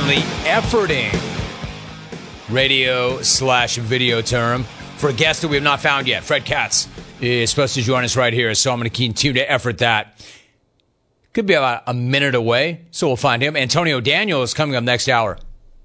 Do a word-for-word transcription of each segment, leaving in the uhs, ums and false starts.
currently efforting radio slash video term for a guest that we have not found yet. Fred Katz is supposed to join us right here, so I'm going to continue to effort that. Could be about a minute away, so we'll find him. Antonio Daniel is coming up next hour.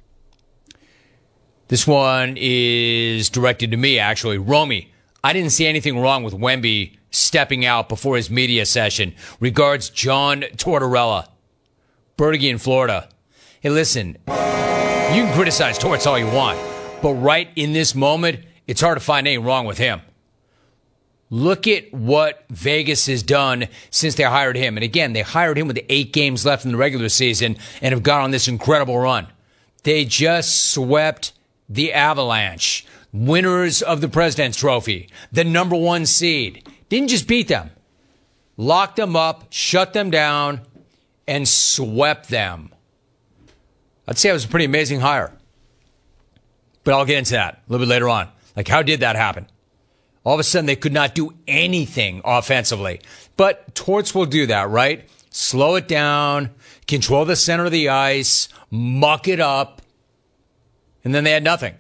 This one is directed to me, actually. Romy, I didn't see anything wrong with Wemby stepping out before his media session. Regards, John Tortorella, Bertie in Florida. Hey, listen, you can criticize Torts all you want, but right in this moment, it's hard to find anything wrong with him. Look at what Vegas has done since they hired him. And again, they hired him with eight games left in the regular season and have gone on this incredible run. They just swept the Avalanche, winners of the President's Trophy, the number one seed. Didn't just beat them, locked them up, shut them down, and swept them. I'd say it was a pretty amazing hire. But I'll get into that a little bit later on. Like, how did that happen? All of a sudden, they could not do anything offensively. But Torts will do that, right? Slow it down, control the center of the ice, muck it up, and then they had nothing.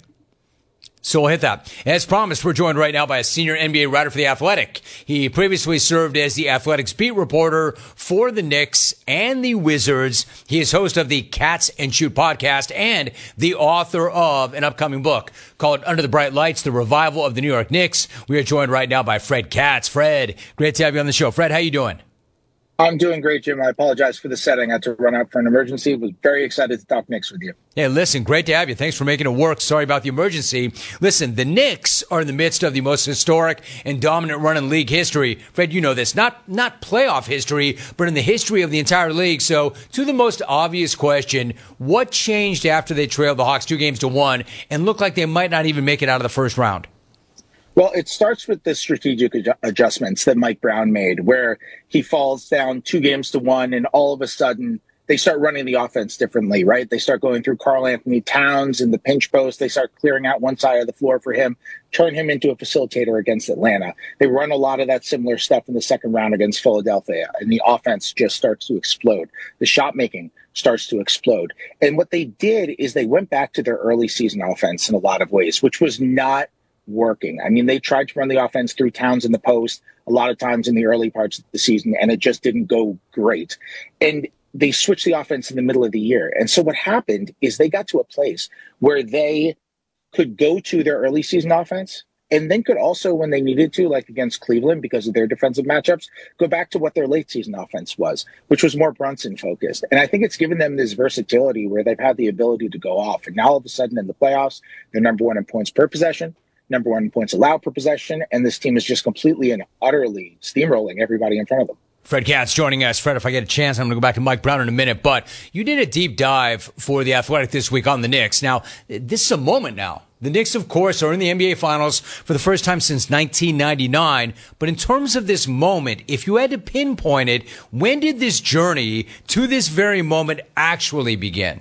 So we'll hit that. As promised, we're joined right now by a senior N B A writer for The Athletic. He previously served as the Athletic's beat reporter for the Knicks and the Wizards. He is host of the Cats and Shoot podcast and the author of an upcoming book called Under the Bright Lights, The Revival of the New York Knicks. We are joined right now by Fred Katz. Fred, great to have you on the show. Fred, how you doing? I'm doing great, Jim. I apologize for the setting. I had to run out for an emergency. Was very excited to talk Knicks with you. Hey, listen, great to have you. Thanks for making it work. Sorry about the emergency. Listen, the Knicks are in the midst of the most historic and dominant run in league history. Fred, you know this. Not not playoff history, but in the history of the entire league. So, to the most obvious question, what changed after they trailed the Hawks two games to one and looked like they might not even make it out of the first round? Well, it starts with the strategic adju- adjustments that Mike Brown made, where he falls down two games to one, and all of a sudden they start running the offense differently, right? They start going through Karl Anthony Towns in the pinch post. They start clearing out one side of the floor for him, turn him into a facilitator against Atlanta. They run a lot of that similar stuff in the second round against Philadelphia, and the offense just starts to explode. The shot making starts to explode. And what they did is they went back to their early season offense in a lot of ways, which was not working. I mean, they tried to run the offense through Towns in the post a lot of times in the early parts of the season, and it just didn't go great. And they switched the offense in the middle of the year. And so what happened is they got to a place where they could go to their early season offense and then could also, when they needed to, like against Cleveland because of their defensive matchups, go back to what their late season offense was, which was more Brunson focused. And I think it's given them this versatility where they've had the ability to go off. And now all of a sudden in the playoffs, they're number one in points per possession, number one in points allowed per possession, and this team is just completely and utterly steamrolling everybody in front of them. Fred Katz joining us. Fred, if I get a chance, I'm going to go back to Mike Brown in a minute, but you did a deep dive for The Athletic this week on the Knicks. Now, this is a moment now. The Knicks, of course, are in the N B A Finals for the first time since nineteen ninety-nine, but in terms of this moment, if you had to pinpoint it, when did this journey to this very moment actually begin?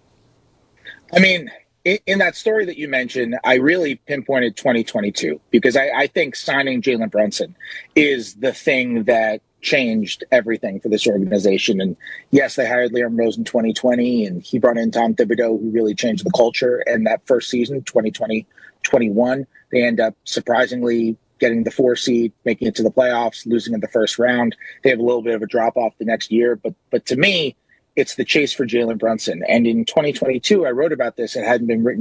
I mean, in that story that you mentioned, I really pinpointed twenty twenty-two because I, I think signing Jalen Brunson is the thing that changed everything for this organization. And yes, they hired Liam Rose in twenty twenty, and he brought in Tom Thibodeau, who really changed the culture. And that first season, twenty twenty twenty-one, they end up surprisingly getting the four seed, making it to the playoffs, losing in the first round. They have a little bit of a drop off the next year. But but to me, it's the chase for Jalen Brunson. And in twenty twenty-two, I wrote about this. It hadn't been written